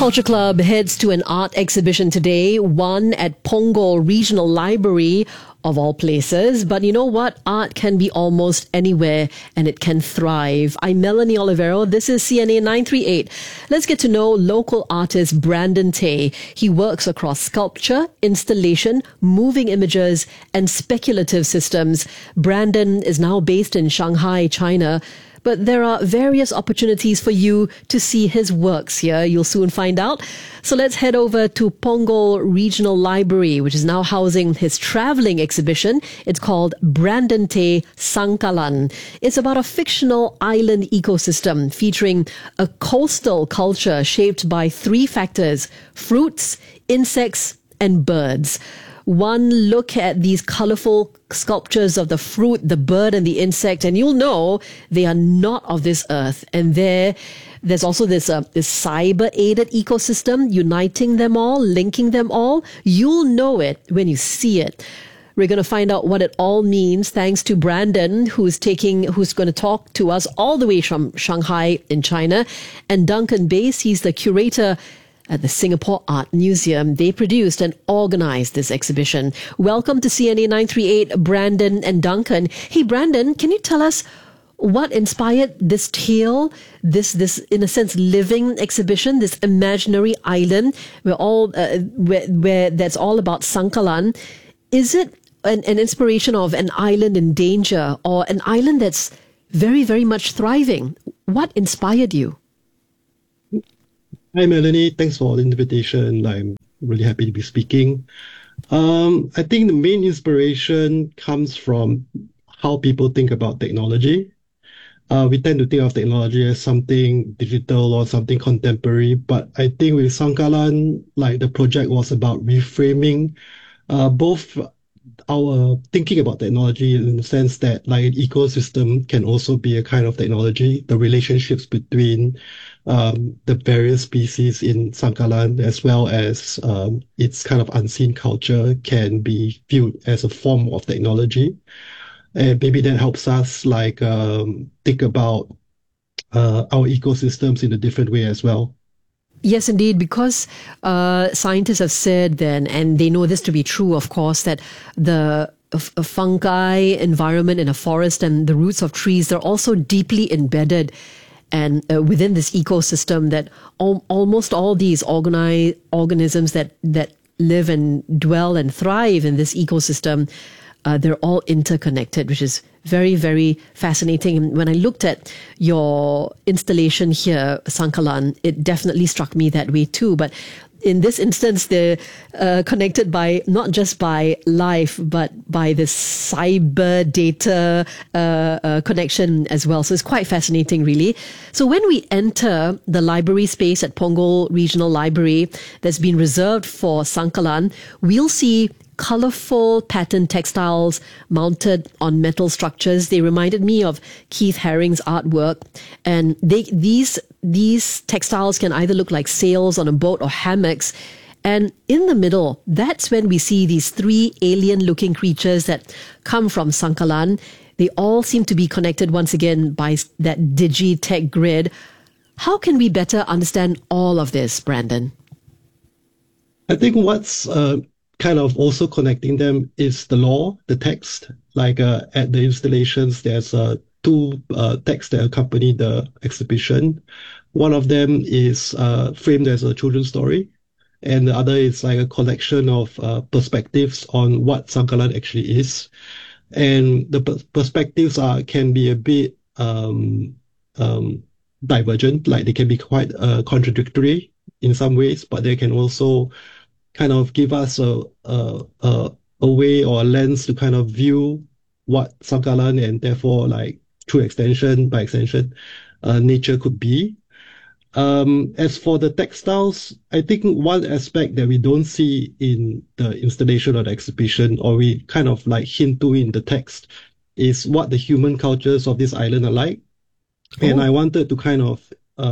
Culture Club heads to an art exhibition today, one at Punggol Regional Library, of all places. But you know what? Art can be almost anywhere and it can thrive. I'm Melanie Olivero. This is CNA 938. Let's get to know local artist Brandon Tay. He works across sculpture, installation, moving images, and speculative systems. Brandon is now based in Shanghai, China. But there are various opportunities for you to see his works here. You'll soon find out. So let's head over to Punggol Regional Library, which is now housing his traveling exhibition. It's called Brandon Tay Sangkalan. It's about a fictional island ecosystem featuring a coastal culture shaped by three factors: fruits, insects, and birds. One look at these colorful sculptures of the fruit, the bird, and the insect, and you'll know they are not of this earth. And there's also this cyber-aided ecosystem uniting them all, linking them all. You'll know it when you see it. We're going to find out what it all means thanks to Brandon, who's going to talk to us all the way from Shanghai in China, and Duncan Bass. He's the curator at the Singapore Art Museum. They produced and organized this exhibition. Welcome to CNA 938, Brandon and Duncan. Hey, Brandon, can you tell us what inspired this tale, this in a sense living exhibition, this imaginary island where that's all about Sangkalan? Is it an inspiration of an island in danger or an island that's very, very much thriving? What inspired you? Hi, Melanie. Thanks for the invitation. I'm really happy to be speaking. I think the main inspiration comes from how people think about technology. We tend to think of technology as something digital or something contemporary, but I think with Sangkalan, the project was about reframing both our thinking about technology in the sense that an ecosystem can also be a kind of technology, the relationships between the various species in Sangkalan as well as its kind of unseen culture can be viewed as a form of technology. And maybe that helps us think about our ecosystems in a different way as well. Yes, indeed, because scientists have said then, and they know this to be true, of course, that the fungi environment in a forest and the roots of trees, they're also deeply embedded and within this ecosystem, that almost all these organisms that live and dwell and thrive in this ecosystem, they're all interconnected, which is very, very fascinating. And when I looked at your installation here, Sangkalan, it definitely struck me that way too. But in this instance, they're connected by not just by life, but by this cyber data connection as well. So it's quite fascinating, really. So when we enter the library space at Punggol Regional Library that's been reserved for Sangkalan, we'll see colorful patterned textiles mounted on metal structures. They reminded me of Keith Haring's artwork, and these textiles can either look like sails on a boat or hammocks. And in the middle, that's when we see these three alien-looking creatures that come from Sangkalan. They all seem to be connected once again by that Digitech grid. How can we better understand all of this, Brandon? I think what's kind of also connecting them is the law, the text. At the installations, there's two texts that accompany the exhibition. One of them is framed as a children's story, and the other is a collection of perspectives on what Sangkalan actually is. And the perspectives can be a bit divergent, they can be quite contradictory in some ways, but they can also kind of give us a way or a lens to kind of view what Sangkalan and therefore by extension, nature could be. As for the textiles, I think one aspect that we don't see in the installation or the exhibition, or we kind of hint to in the text, is what the human cultures of this island are like. Oh. And I wanted to kind of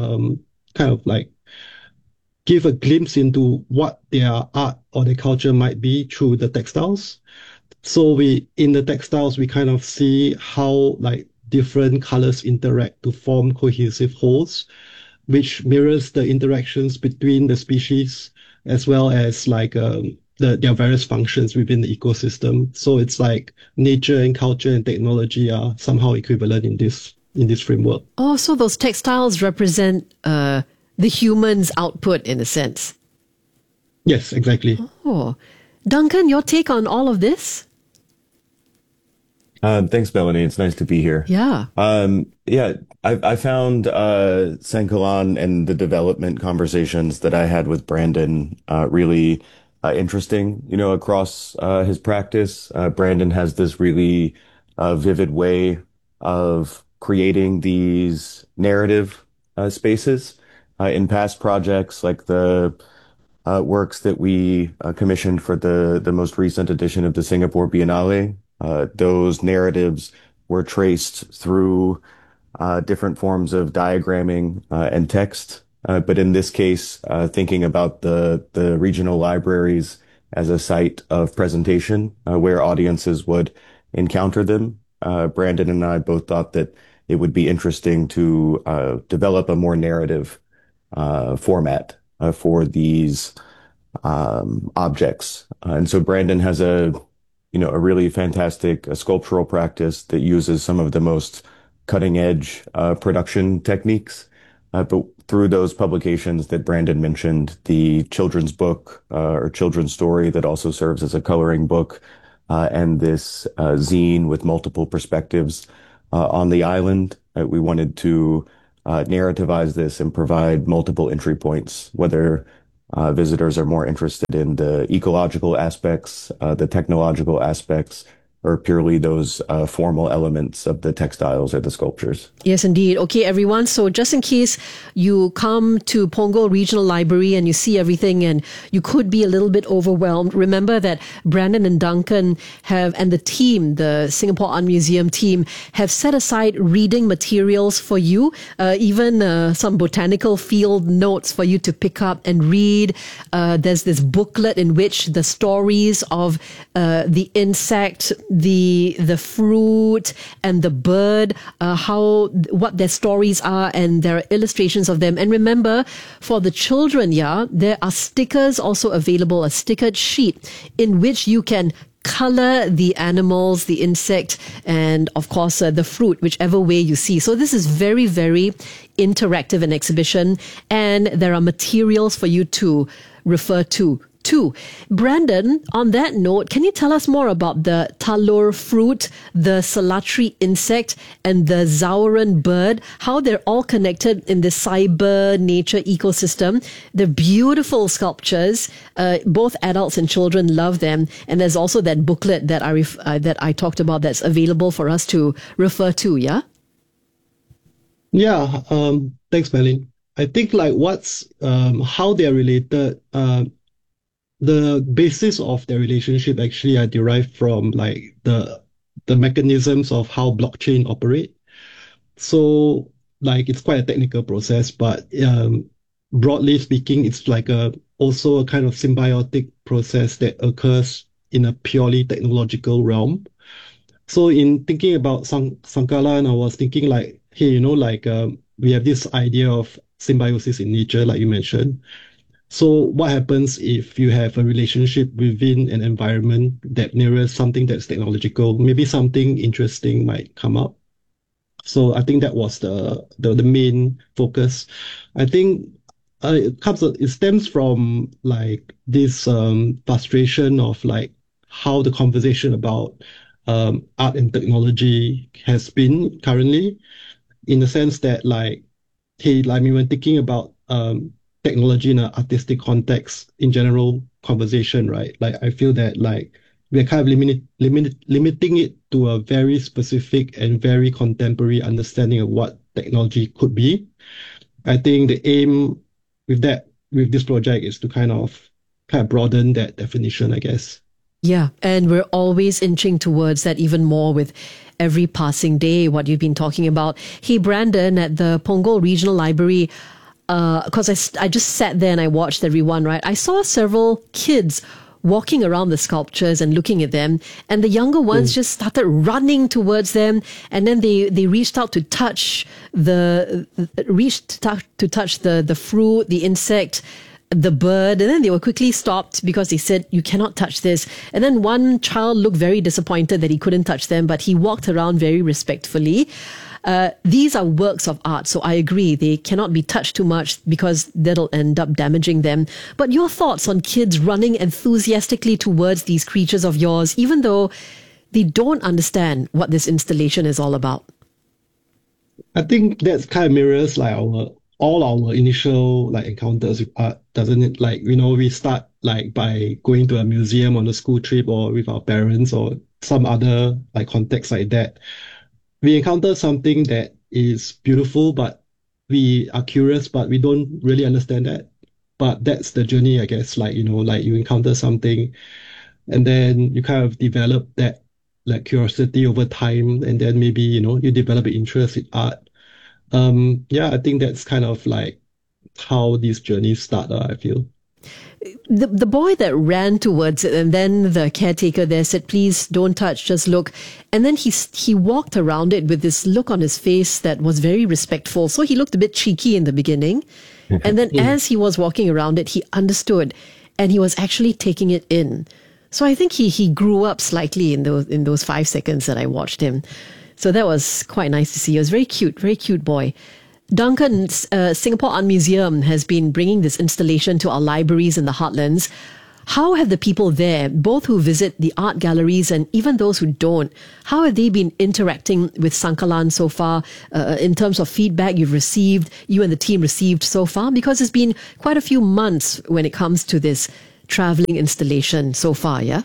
give a glimpse into what their art or their culture might be through the textiles. So in the textiles, we kind of see how different colors interact to form cohesive wholes. which mirrors the interactions between the species as well as like their various functions within the ecosystem. So it's like nature and culture and technology are somehow equivalent in this framework. Oh, so those textiles represent the human's output in a sense. Yes, exactly. Oh, Duncan, your take on all of this? Thanks, Melanie. It's nice to be here. Yeah. I found Sankalan and the development conversations that I had with Brandon really interesting. You know, across his practice, Brandon has this really vivid way of creating these narrative spaces. In past projects, like the works that we commissioned for the most recent edition of the Singapore Biennale. Those narratives were traced through different forms of diagramming and text. But in this case, thinking about the regional libraries as a site of presentation where audiences would encounter them, Brandon and I both thought that it would be interesting to develop a more narrative format for these objects. And so Brandon has a really fantastic sculptural practice that uses some of the most cutting edge production techniques. But through those publications that Brandon mentioned, the children's book or children's story that also serves as a coloring book, and this zine with multiple perspectives on the island, we wanted to narrativize this and provide multiple entry points, whether visitors are more interested in the ecological aspects, the technological aspects, or purely those formal elements of the textiles or the sculptures. Yes, indeed. Okay, everyone. So just in case you come to Punggol Regional Library and you see everything and you could be a little bit overwhelmed, remember that Brandon and Duncan and the team, the Singapore Art Museum team, have set aside reading materials for you, even some botanical field notes for you to pick up and read. There's this booklet in which the stories of the insect, the fruit and the bird, what their stories are, and there are illustrations of them. And remember, for the children, there are stickers also available, a stickered sheet in which you can color the animals, the insect, and of course the fruit, whichever way you see. So this is very, very interactive an exhibition, and there are materials for you to refer to. Brandon, on that note, can you tell us more about the talur fruit, the salatri insect, and the zauran bird, how they're all connected in the cyber nature ecosystem? They're beautiful sculptures. Both adults and children love them. And there's also that booklet that I talked about that's available for us to refer to, yeah? Yeah, thanks, Melin. I think like how they're related, the basis of their relationship actually are derived from like the mechanisms of how blockchain operate. So like it's quite a technical process, but broadly speaking, it's like also a kind of symbiotic process that occurs in a purely technological realm. So in thinking about Sankalan, I was thinking like, hey, we have this idea of symbiosis in nature, like you mentioned. So what happens if you have a relationship within an environment that mirrors something that's technological? Maybe something interesting might come up. So I think that was the main focus. I think it stems from like this frustration of like how the conversation about art and technology has been currently, in the sense that like, hey, like when thinking about technology in an artistic context in general conversation, right? Like I feel that like we're kind of limiting it to a very specific and very contemporary understanding of what technology could be. I think the aim with this project is to kind of broaden that definition, I guess. Yeah, and we're always inching towards that even more with every passing day, what you've been talking about. Hey, Brandon, at the Punggol Regional Library, because I just sat there and I watched everyone, right? I saw several kids walking around the sculptures and looking at them. And the younger ones just started running towards them. And then they reached out to touch the fruit, the insect, the bird, and then they were quickly stopped because they said, you cannot touch this. And then one child looked very disappointed that he couldn't touch them, but he walked around very respectfully. These are works of art, so I agree they cannot be touched too much because that'll end up damaging them. But your thoughts on kids running enthusiastically towards these creatures of yours, even though they don't understand what this installation is all about? I think that's kind of mirrors like all our initial like encounters with art, doesn't it? Like, we start like by going to a museum on a school trip or with our parents or some other like context like that. We encounter something that is beautiful, but we are curious, but we don't really understand that. But that's the journey, I guess. Like, like you encounter something and then you kind of develop that like curiosity over time, and then maybe, you develop an interest in art. Yeah, I think that's kind of like how these journeys start, I feel. The boy that ran towards it, and then the caretaker there said, please don't touch, just look. And then he walked around it with this look on his face that was very respectful. So he looked a bit cheeky in the beginning. And then as he was walking around it, he understood and he was actually taking it in. So I think he grew up slightly in those 5 seconds that I watched him. So that was quite nice to see. He was very cute boy. Duncan, Singapore Art Museum has been bringing this installation to our libraries in the heartlands. How have the people there, both who visit the art galleries and even those who don't, how have they been interacting with Sangkalan so far in terms of feedback you and the team received so far? Because it's been quite a few months when it comes to this traveling installation so far, yeah?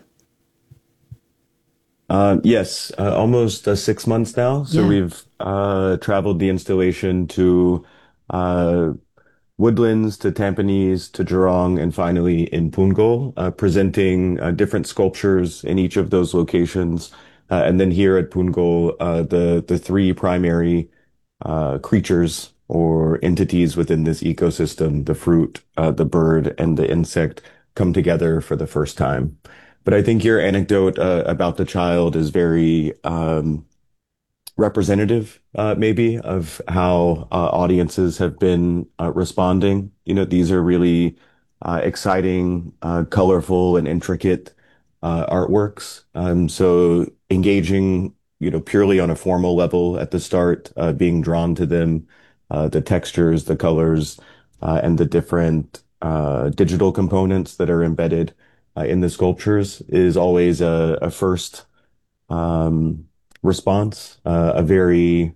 Yes, almost 6 months now. So we've traveled the installation to Woodlands, to Tampines, to Jurong, and finally in Punggol, presenting different sculptures in each of those locations. And then here at Punggol, the three primary creatures or entities within this ecosystem, the fruit, the bird, and the insect, come together for the first time. But I think your anecdote about the child is very representative, maybe, of how audiences have been responding. These are really exciting, colorful, and intricate artworks. So engaging, purely on a formal level at the start, being drawn to them, the textures, the colors, and the different digital components that are embedded in the sculptures is always a first response, a very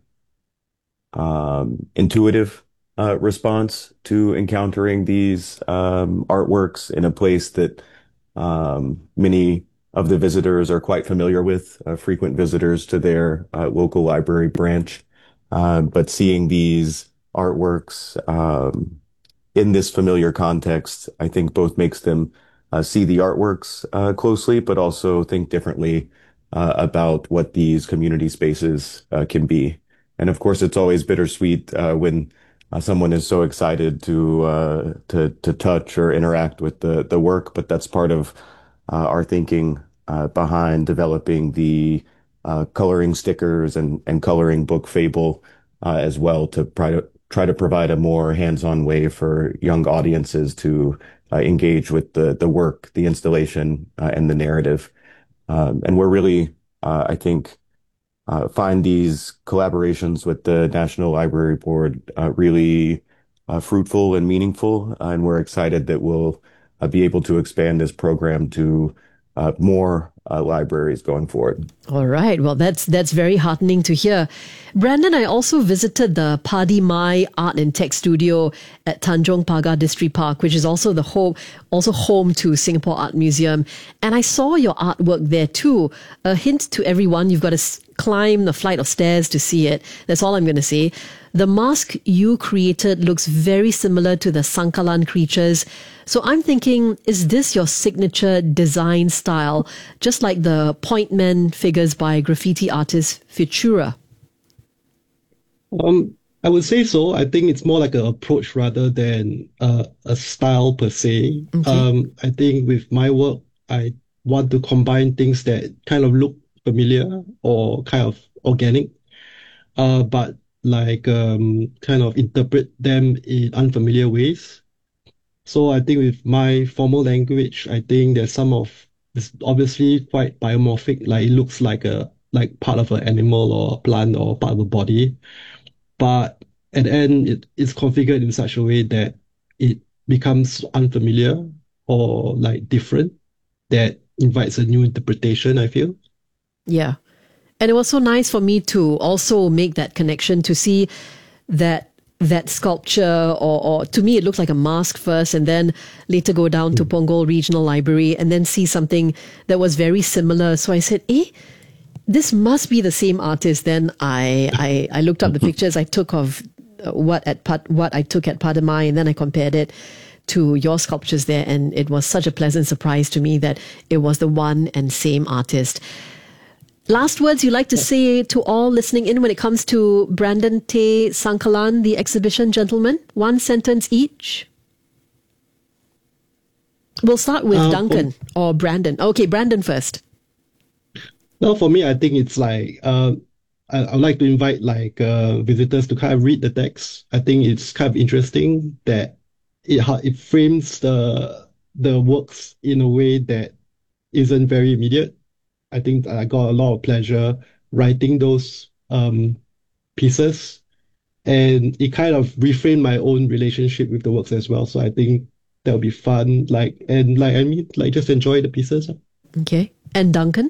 intuitive response to encountering these artworks in a place that many of the visitors are quite familiar with, frequent visitors to their local library branch. But seeing these artworks in this familiar context, I think both makes them see the artworks closely, but also think differently about what these community spaces can be. And of course, it's always bittersweet when someone is so excited to touch or interact with the work, but that's part of our thinking behind developing the coloring stickers and coloring book fable as well, to try to provide a more hands-on way for young audiences to engage with the work, the installation, and the narrative. And we're really, I think, find these collaborations with the National Library Board really fruitful and meaningful. And we're excited that we'll be able to expand this program to more libraries going forward. All right. Well, that's very heartening to hear. Brandon, I also visited the Padi Mai Art and Tech Studio at Tanjong Pagar Distripark, which is also home to Singapore Art Museum. And I saw your artwork there too. A hint to everyone, you've got to climb the flight of stairs to see it. That's all I'm going to say. The mask you created looks very similar to the Sangkalan creatures. So I'm thinking, is this your signature design style, just like the point men figures by graffiti artist Futura? I would say so. I think it's more like an approach rather than a style per se. Okay. I think with my work, I want to combine things that kind of look familiar or kind of organic, but like kind of interpret them in unfamiliar ways. So I think with my formal language, I think there's some of it's obviously quite biomorphic, like it looks like a like part of an animal or a plant or part of a body. But at the end, it's configured in such a way that it becomes unfamiliar or like different that invites a new interpretation, I feel. Yeah. And it was so nice for me to also make that connection to see that sculpture, or to me, it looks like a mask first, and then later go down to Punggol Regional Library and then see something that was very similar. So I said, this must be the same artist. Then I looked up the pictures I took of what I took at Padamai, and then I compared it to your sculptures there, and it was such a pleasant surprise to me that it was the one and same artist. Last words you'd like to say to all listening in when it comes to Brandon Tay Sangkalan, the exhibition, gentlemen? One sentence each. We'll start with Duncan or Brandon. Okay, Brandon first. Well, for me, I think it's like I'd like to invite like visitors to kind of read the text. I think it's kind of interesting that it frames the works in a way that isn't very immediate. I think I got a lot of pleasure writing those pieces, and it kind of reframed my own relationship with the works as well. So I think that'll be fun. Just enjoy the pieces. Okay, and Duncan?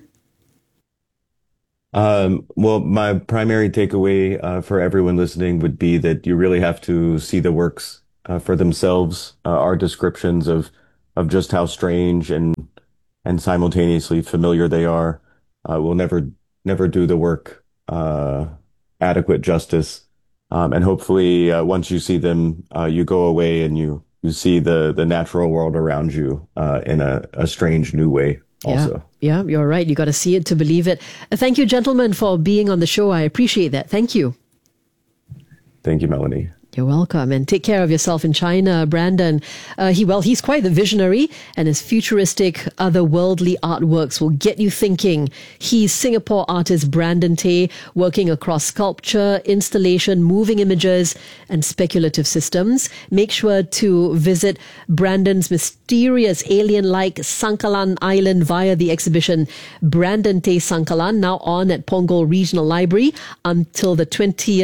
Well, my primary takeaway for everyone listening would be that you really have to see the works for themselves. Our descriptions of just how strange and simultaneously familiar they are will never do the work adequate justice. And hopefully, once you see them, you go away and you see the natural world around you in a strange new way. Also. Yeah, you're right. You got to see it to believe it. Thank you, gentlemen, for being on the show. I appreciate that. Thank you. Thank you, Melanie. You're welcome, and take care of yourself in China, Brandon. He's quite the visionary, and his futuristic, otherworldly artworks will get you thinking. He's Singapore artist Brandon Tay, working across sculpture, installation, moving images, and speculative systems. Make sure to visit Brandon's mysterious alien-like Sangkalan Island via the exhibition Brandon Tay Sangkalan, now on at Punggol Regional Library until the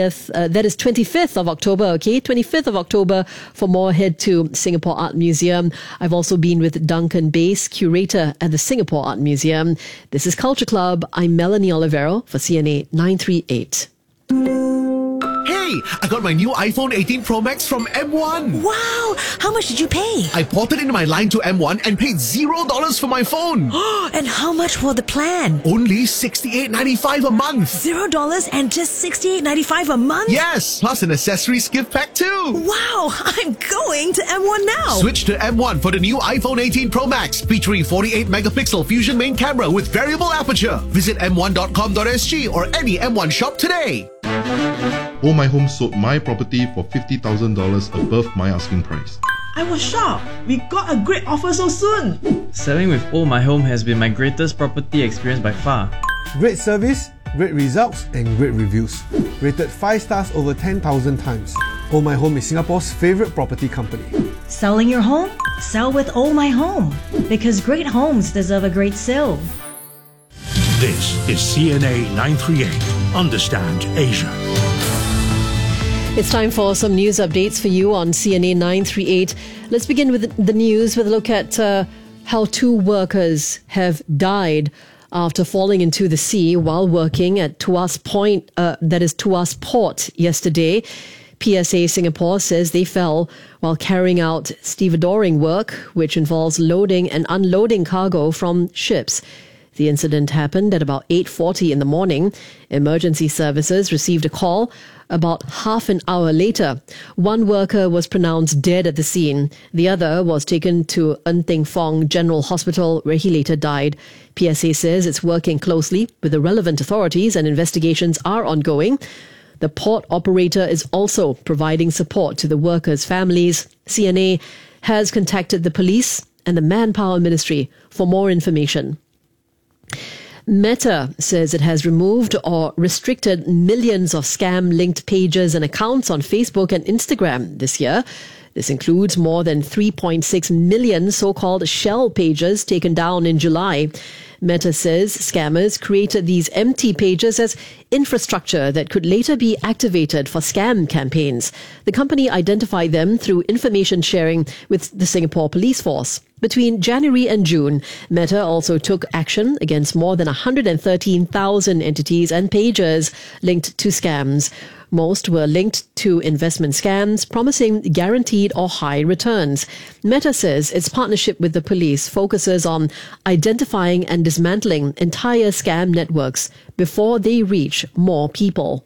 25th of October. Okay, 25th of October. For more, head to Singapore Art Museum. I've also been with Duncan Bass, curator at the Singapore Art Museum. This is Culture Club. I'm Melanie Olivero for CNA 938. Hey, I got my new iPhone 18 Pro Max from M1. Wow! How much did you pay? I ported in my line to M1 and paid $0 for my phone. And how much for the plan? Only $68.95 a month. $0 and just $68.95 a month? Yes, plus an accessories gift pack too. Wow! I'm going to M1 now. Switch to M1 for the new iPhone 18 Pro Max, featuring 48 megapixel Fusion main camera with variable aperture. Visit m1.com.sg or any M1 shop today. Oh My Home sold my property for $50,000 above my asking price. I was shocked. We got a great offer so soon. Selling with Oh My Home has been my greatest property experience by far. Great service, great results, and great reviews. Rated 5 stars over 10,000 times. Oh My Home is Singapore's favorite property company. Selling your home? Sell with Oh My Home. Because great homes deserve a great sale. This is CNA 938. Understand Asia. It's time for some news updates for you on CNA 938. Let's begin with the news with a look at how 2 workers have died after falling into the sea while working at Tuas Point, that is Tuas Port, yesterday. PSA Singapore says they fell while carrying out stevedoring work, which involves loading and unloading cargo from ships. The incident happened at about 8:40 in the morning. Emergency services received a call about half an hour later. 1 worker was pronounced dead at the scene. The other was taken to Ng Teng Fong General Hospital, where he later died. PSA says it's working closely with the relevant authorities and investigations are ongoing. The port operator is also providing support to the workers' families. CNA has contacted the police and the Manpower Ministry for more information. Meta says it has removed or restricted millions of scam-linked pages and accounts on Facebook and Instagram this year. This includes more than 3.6 million so-called shell pages taken down in July. Meta says scammers created these empty pages as infrastructure that could later be activated for scam campaigns. The company identified them through information sharing with the Singapore Police Force. Between January and June, Meta also took action against more than 113,000 entities and pages linked to scams. Most were linked to investment scams, promising guaranteed or high returns. Meta says its partnership with the police focuses on identifying and dismantling entire scam networks before they reach more people.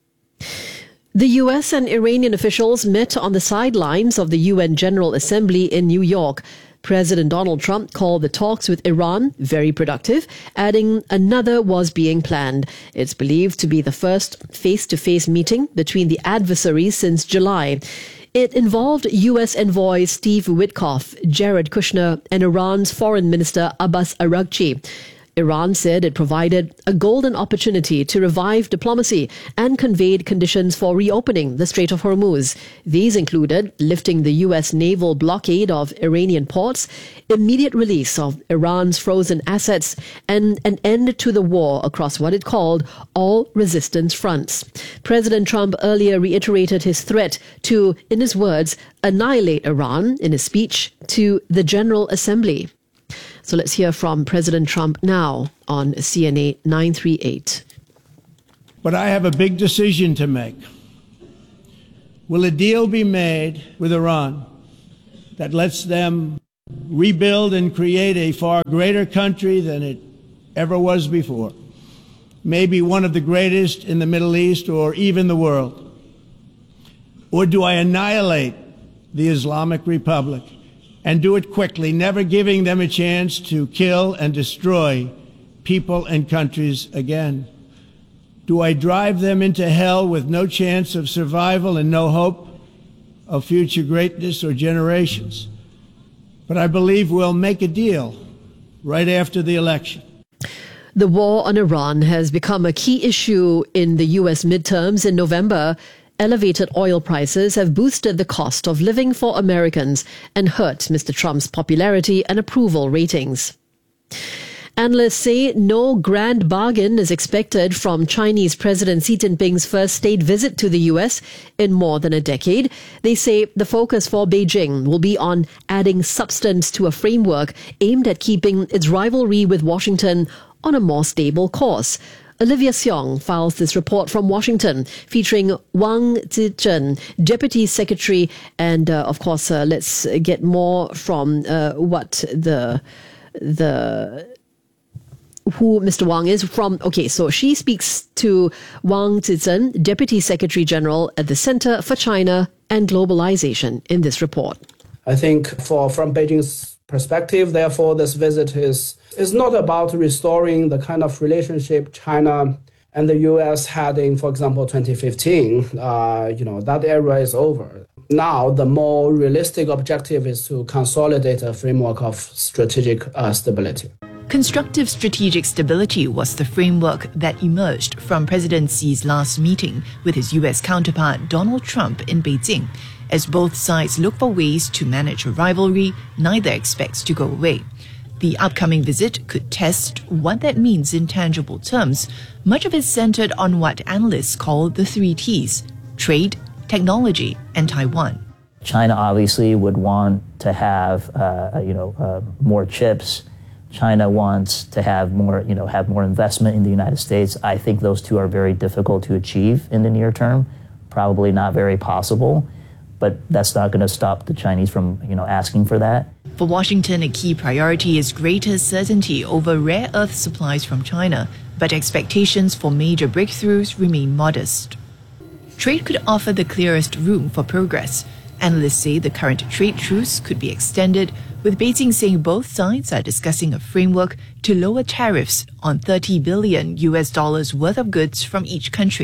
The US and Iranian officials met on the sidelines of the UN General Assembly in New York. President Donald Trump called the talks with Iran very productive, adding another was being planned. It's believed to be the first face-to-face meeting between the adversaries since July. It involved U.S. envoy Steve Witkoff, Jared Kushner, and Iran's Foreign Minister Abbas Araghchi. Iran said it provided a golden opportunity to revive diplomacy and conveyed conditions for reopening the Strait of Hormuz. These included lifting the U.S. naval blockade of Iranian ports, immediate release of Iran's frozen assets, and an end to the war across what it called all resistance fronts. President Trump earlier reiterated his threat to, in his words, annihilate Iran in a speech to the General Assembly. So let's hear from President Trump now on CNA 938. But I have a big decision to make. Will a deal be made with Iran that lets them rebuild and create a far greater country than it ever was before? Maybe one of the greatest in the Middle East or even the world? Or do I annihilate the Islamic Republic and do it quickly, never giving them a chance to kill and destroy people and countries again? Do I drive them into hell with no chance of survival and no hope of future greatness or generations? But I believe we'll make a deal right after the election. The war on Iran has become a key issue in the U.S. midterms in November. Elevated oil prices have boosted the cost of living for Americans and hurt Mr. Trump's popularity and approval ratings. Analysts say no grand bargain is expected from Chinese President Xi Jinping's first state visit to the U.S. in more than a decade. They say the focus for Beijing will be on adding substance to a framework aimed at keeping its rivalry with Washington on a more stable course. Olivia Seong files this report from Washington, featuring Wang Zizhen, Deputy Secretary, and of course, let's get more from what who Mr. Wang is from. Okay, so she speaks to Wang Zizhen, Deputy Secretary General at the Center for China and Globalization, in this report. I think from Beijing's perspective, therefore, this visit is not about restoring the kind of relationship China and the U.S. had in, for example, 2015. That era is over. Now, the more realistic objective is to consolidate a framework of strategic stability. Constructive strategic stability was the framework that emerged from President Xi's last meeting with his U.S. counterpart Donald Trump in Beijing. As both sides look for ways to manage a rivalry, neither expects to go away. The upcoming visit could test what that means in tangible terms. Much of it centered on what analysts call the 3 Ts: trade, technology, and Taiwan. China obviously would want to have, more chips. China wants to have more investment in the United States. I think those two are very difficult to achieve in the near term, probably not very possible, but that's not going to stop the Chinese from, asking for that. For Washington, a key priority is greater certainty over rare earth supplies from China, but expectations for major breakthroughs remain modest. Trade could offer the clearest room for progress. Analysts say the current trade truce could be extended, with Beijing saying both sides are discussing a framework to lower tariffs on $30 billion worth of goods from each country.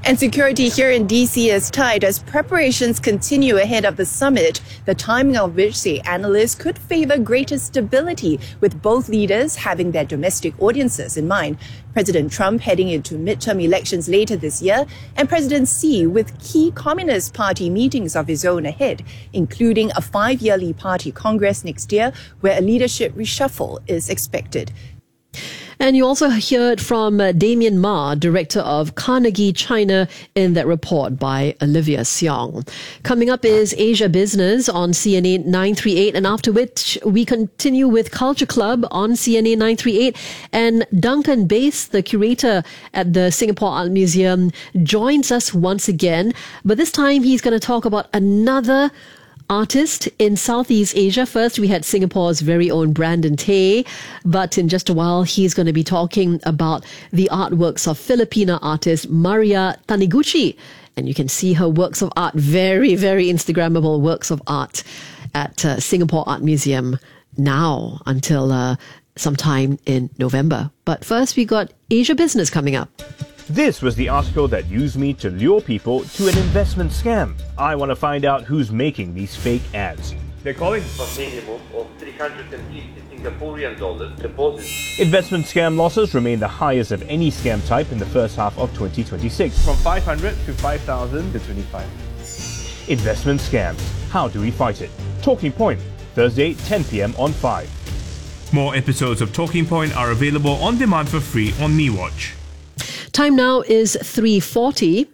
And security here in DC is tight as preparations continue ahead of the summit, the timing of which, say analysts, could favor greater stability, with both leaders having their domestic audiences in mind. President Trump heading into midterm elections later this year, and President Xi with key Communist Party meetings of his own ahead, including a 5-yearly party congress next year where a leadership reshuffle is expected. And you also heard from Damien Ma, director of Carnegie China, in that report by Olivia Seong. Coming up is Asia Business on CNA 938, and after which we continue with Culture Club on CNA 938. And Duncan Bass, the curator at the Singapore Art Museum, joins us once again. But this time he's going to talk about another artist in Southeast Asia. First, we had Singapore's very own Brandon Tay, but in just a while, he's going to be talking about the artworks of Filipina artist Maria Taniguchi. And you can see her works of art, very, very Instagrammable works of art at Singapore Art Museum now until sometime in November. But first, we got Asia Business coming up. This was the article that used me to lure people to an investment scam. I want to find out who's making these fake ads. They're calling for a minimum of 350 Singaporean dollars deposit. Investment scam losses remain the highest of any scam type in the first half of 2026, from 500 to 5,000 to 25. Investment scams. How do we fight it? Talking Point, Thursday, 10 p.m. on 5. More episodes of Talking Point are available on demand for free on MeWatch. Time now is 3:40.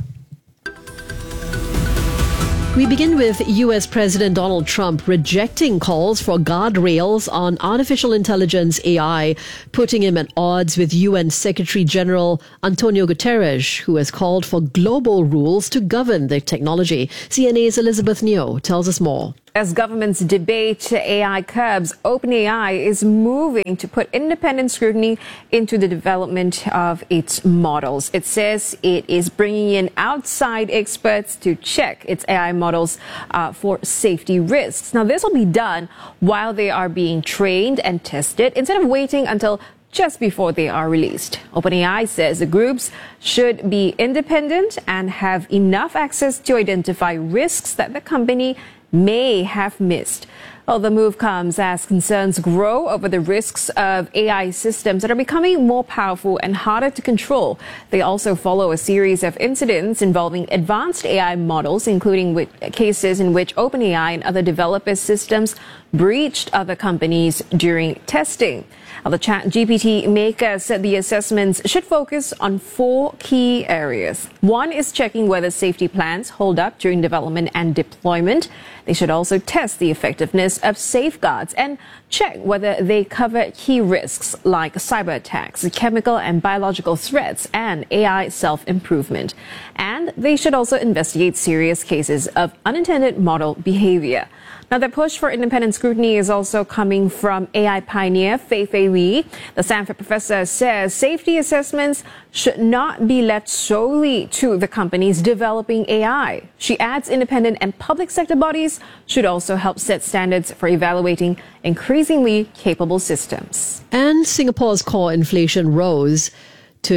We begin with US President Donald Trump rejecting calls for guardrails on artificial intelligence AI, putting him at odds with UN Secretary General Antonio Guterres, who has called for global rules to govern the technology. CNA's Elizabeth Neo tells us more. As governments debate AI curbs, OpenAI is moving to put independent scrutiny into the development of its models. It says it is bringing in outside experts to check its AI models for safety risks. Now, this will be done while they are being trained and tested, instead of waiting until just before they are released. OpenAI says the groups should be independent and have enough access to identify risks that the company may have missed. Well, the move comes as concerns grow over the risks of AI systems that are becoming more powerful and harder to control. They also follow a series of incidents involving advanced AI models, including with cases in which OpenAI and other developers' systems breached other companies during testing. The ChatGPT maker said the assessments should focus on 4 key areas. One is checking whether safety plans hold up during development and deployment. They should also test the effectiveness of safeguards and check whether they cover key risks like cyber attacks, chemical and biological threats, and AI self-improvement. And they should also investigate serious cases of unintended model behavior. Now, the push for independent scrutiny is also coming from AI pioneer Fei-Fei Li. The Stanford professor says safety assessments should not be left solely to the companies developing AI. She adds independent and public sector bodies should also help set standards for evaluating increasingly capable systems. And Singapore's core inflation rose to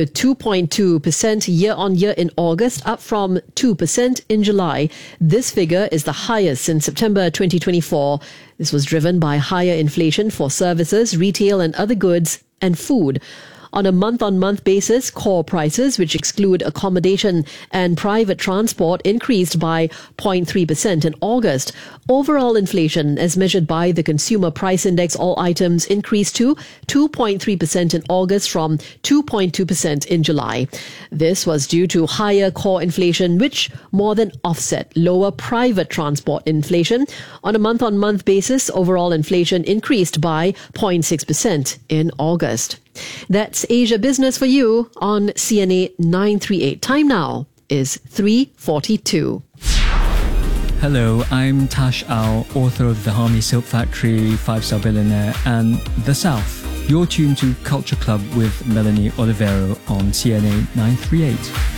2.2% year-on-year in August, up from 2% in July. This figure is the highest since September 2024. This was driven by higher inflation for services, retail and other goods, and food. On a month-on-month basis, core prices, which exclude accommodation and private transport, increased by 0.3% in August. Overall inflation, as measured by the Consumer Price Index, all items increased to 2.3% in August from 2.2% in July. This was due to higher core inflation, which more than offset lower private transport inflation. On a month-on-month basis, overall inflation increased by 0.6% in August. That's Asia Business for you on CNA 938. Time now is 3:42. Hello, I'm Tash Au, author of The Harmony Silk Factory, 5-Star Billionaire, and The South. You're tuned to Culture Club with Melanie Olivero on CNA 938.